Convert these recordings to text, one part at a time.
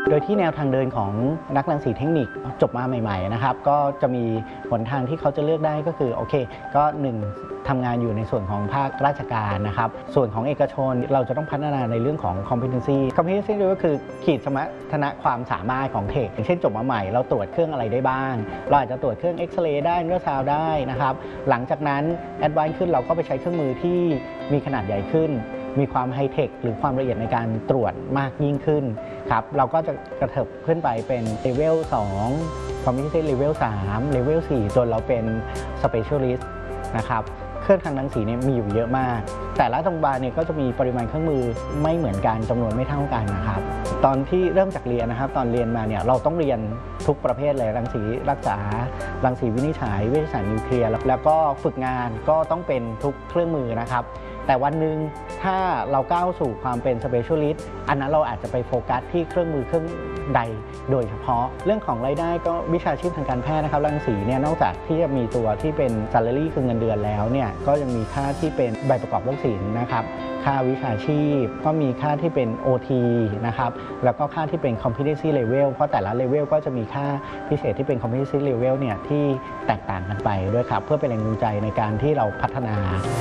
โดยที่แนวทางเดินของนักรังสีเทคนิคจบมาใหม่ๆนะครับก็จะมีหนทางที่เขาจะเลือกได้ก็คือโอเคก็1ทำงานอยู่ในส่วนของภาคราชการนะครับส่วนของเอกชนเราจะต้องพัฒนาในเรื่องของ competency ก็คือขีดสมรรถนะความสามารถของเทคอย่างเช่นจบมาใหม่เราตรวจเครื่องอะไรได้บ้างเราอาจจะตรวจเครื่องเอ็กซเรย์ได้อัลตราซาวด์ได้นะครับหลังจากนั้นแอดวานซ์ขึ้นเราก็ไปใช้เครื่องมือที่มีขนาดใหญ่ขึ้นมีความไฮเทคหรือความละเอียดในการตรวจมากยิ่งขึ้นครับเราก็จะกระเถิบขึ้นไปเป็นเลเวล2 competency level 3 level 4จนเราเป็น specialist นะครับเครื่องทางรังสีเนี่ยมีอยู่เยอะมากแต่ละโรงพยาบาลเนี่ยก็จะมีปริมาณเครื่องมือไม่เหมือนกันจำนวนไม่เท่ากันนะครับตอนที่เริ่มจากเรียนนะครับตอนเรียนมาเนี่ยเราต้องเรียนทุกประเภทเลยรังสีรักษารังสีวินิจฉัยวิทยาศาสตร์นิวเคลียร์แล้วก็ฝึกงานก็ต้องเป็นทุกเครื่องมือนะครับแต่วันหนึ่งถ้าเราก้าวสู่ความเป็น specialist อันนั้นเราอาจจะไปโฟกัสที่เครื่องมือเครื่องใดโดยเฉพาะเรื่องของรายได้ก็วิชาชีพทางการแพทย์นะครับรังสีเนี่ยนอกจากที่จะมีตัวที่เป็น salary คือเงินเดือนแล้วเนี่ยก็ยังมีค่าที่เป็นใบประกอบโรคศิลป์นะครับค่าวิชาชีพก็มีค่าที่เป็น OT นะครับแล้วก็ค่าที่เป็น competency level เพราะแต่ละ level ก็จะมีค่าพิเศษที่เป็น competency level เนี่ยที่แตกต่างกันไปด้วยครับเพื่อเป็นแรงจูงใจในการที่เราพัฒนา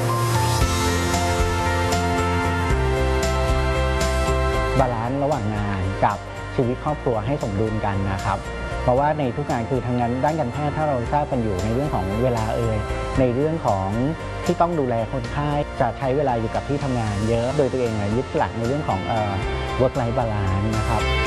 บาลานซ์ระหว่างงานกับชีวิตครอบครัวให้สมดุลกันนะครับเพราะว่าในทุกงานคือทางงานด้านการแพทย์ถ้าเราทราบกันอยู่ในเรื่องของเวลาในเรื่องของที่ต้องดูแลคนไข้จะใช้เวลาอยู่กับที่ทำงานเยอะโดยตัวเองยึดหลักในเรื่องของwork life balance นะครับ